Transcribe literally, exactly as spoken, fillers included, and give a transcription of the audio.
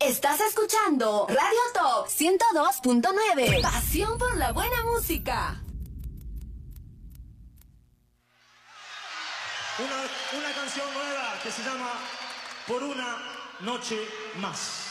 Estás escuchando Radio Top ciento dos punto nueve. Pasión por la buena música. Una, una canción nueva que se llama Por una noche más.